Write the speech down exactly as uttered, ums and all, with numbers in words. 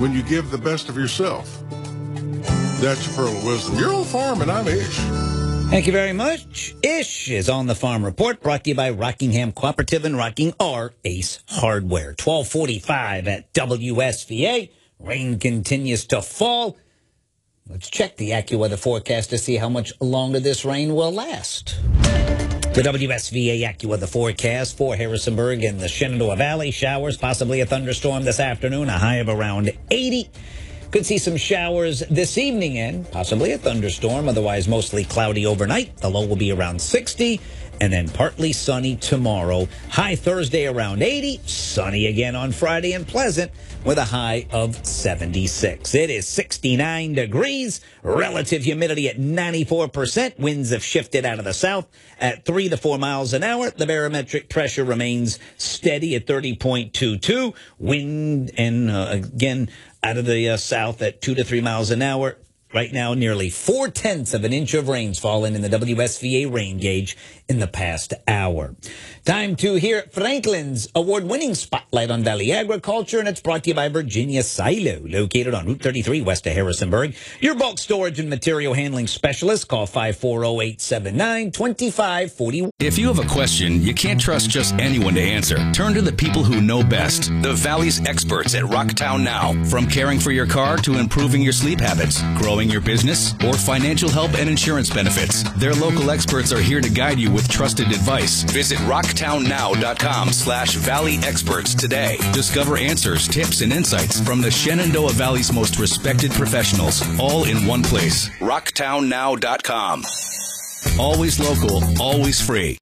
when you give the best of yourself. That's your pearl of wisdom. You're on Farm, and I'm Ish. Thank you very much. Ish is on the Farm Report, brought to you by Rockingham Cooperative and Rocking R Ace Hardware. twelve forty-five at W S V A. Rain continues to fall. Let's check the AccuWeather forecast to see how much longer this rain will last. The W S V A AccuWeather forecast for Harrisonburg and the Shenandoah Valley. Showers, possibly a thunderstorm this afternoon, a high of around eighty. Could see some showers this evening and possibly a thunderstorm, otherwise mostly cloudy overnight. The low will be around sixty, and then partly sunny tomorrow. High Thursday around eighty, sunny again on Friday and pleasant with a high of seventy-six. It is sixty-nine degrees, relative humidity at ninety-four percent. Winds have shifted out of the south at three to four miles an hour. The barometric pressure remains steady at thirty point two two. Wind, and uh, again, out of the uh, south at two to three miles an hour. Right now, nearly four-tenths of an inch of rain's fallen in the W S V A rain gauge in the past hour. Time to hear Franklin's award-winning spotlight on Valley Agriculture, and it's brought to you by Virginia Silo, located on Route thirty-three west of Harrisonburg. Your bulk storage and material handling specialist. Call five four zero, eight seven nine, two five four one. If you have a question, you can't trust just anyone to answer. Turn to the people who know best. The Valley's experts at Rocktown Now. From caring for your car to improving your sleep habits, growing your business, or financial help and insurance benefits, their local experts are here to guide you with trusted advice. Visit rocktown now dot com slash valley experts today. Discover answers, tips, and insights from the Shenandoah Valley's most respected professionals, all in one place. rocktown now dot com. Always local, always free.